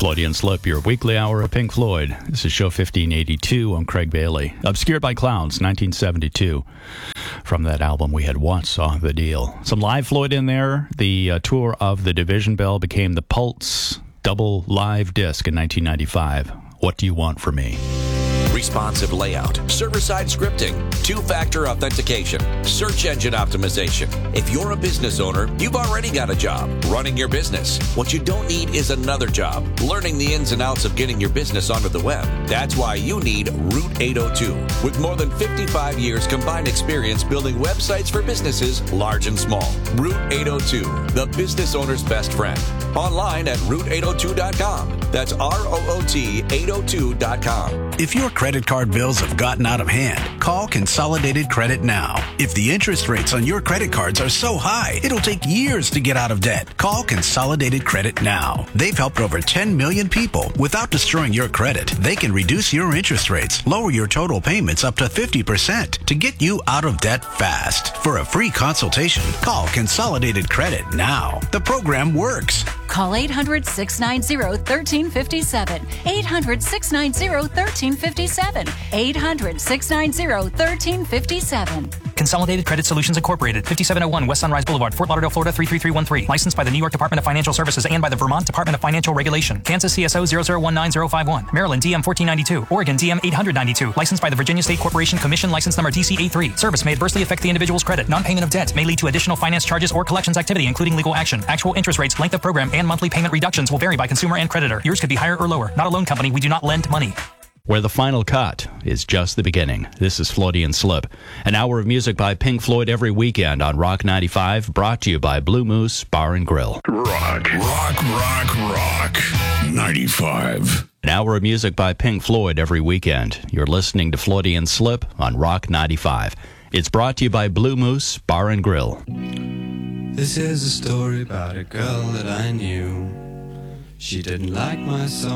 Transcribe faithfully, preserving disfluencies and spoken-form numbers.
Freudian Slip, your weekly hour of Pink Floyd. This is show fifteen eighty-two. I'm Craig Bailey. Obscured by Clowns, nineteen seventy-two. From that album, we had Once Saw the Deal. Some live Floyd in there. The uh, tour of the Division Bell became the Pulse double live disc in nineteen ninety-five. What Do You Want From Me? Responsive layout, server-side scripting, two-factor authentication, search engine optimization. If you're a business owner, you've already got a job running your business. What you don't need is another job learning the ins and outs of getting your business onto the web. That's why you need Route eight oh two. With more than fifty-five years combined experience building websites for businesses large and small. Route eight oh two, the business owner's best friend. Online at route eight oh two dot com. That's R O O T eight oh two dot com. If your credit card bills have gotten out of hand, call Consolidated Credit now. If the interest rates on your credit cards are so high, it'll take years to get out of debt. Call Consolidated Credit now. They've helped over ten million people without destroying your credit. They can reduce your interest rates, lower your total payments up to fifty percent to get you out of debt fast. For a free consultation, call Consolidated Credit now. The program works. Call eight hundred, six nine zero, one three five seven. eight hundred, six nine zero, one three five seven. eight hundred, six nine zero, one three five seven. Consolidated Credit Solutions Incorporated, fifty-seven oh one West Sunrise Boulevard, Fort Lauderdale, Florida three three three one three. Licensed by the New York Department of Financial Services and by the Vermont Department of Financial Regulation. Kansas C S O zero zero one nine zero five one. Maryland D M fourteen ninety-two. Oregon D M eight ninety-two. Licensed by the Virginia State Corporation Commission. License number D C A three. Service may adversely affect the individual's credit. Non-payment of debt may lead to additional finance charges or collections activity, including legal action. Actual interest rates, length of program, and monthly payment reductions will vary by consumer and creditor. Yours could be higher or lower. Not a loan company. We do not lend money. Where the final cut is just the beginning. This is Freudian Slip. An hour of music by Pink Floyd every weekend on Rock ninety-five, brought to you by Blue Moose Bar and Grill. Rock, rock, rock, rock. ninety-five. An hour of music by Pink Floyd every weekend. You're listening to Freudian Slip on Rock ninety-five. It's brought to you by Blue Moose Bar and Grill. This is a story about a girl that I knew. She didn't like my song.